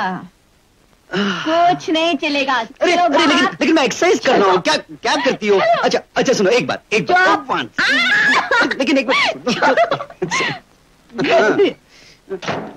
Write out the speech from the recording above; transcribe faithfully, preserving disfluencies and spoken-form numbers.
कुछ नहीं चलेगा। अरे, अरे लेकिन, लेकिन मैं एक्सरसाइज कर रहा हूँ। क्या क्या करती हो? अच्छा अच्छा सुनो एक बात एक बात लेकिन एक बात